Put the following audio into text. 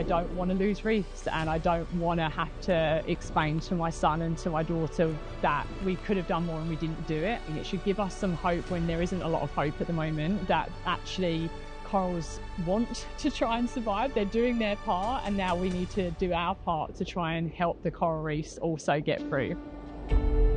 don't want to lose reefs, and I don't want to have to explain to my son and to my daughter that we could have done more and we didn't do it. And it should give us some hope when there isn't a lot of hope at the moment, that actually corals want to try and survive. They're doing their part, and now we need to do our part to try and help the coral reefs also get through.